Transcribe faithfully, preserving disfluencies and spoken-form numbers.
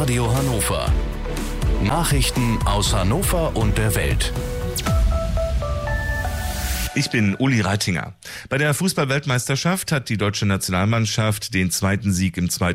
Radio Hannover. Nachrichten aus Hannover und der Welt. Ich bin Uli Reitinger. Bei der Fußball-Weltmeisterschaft hat die deutsche Nationalmannschaft den zweiten Sieg im zweiten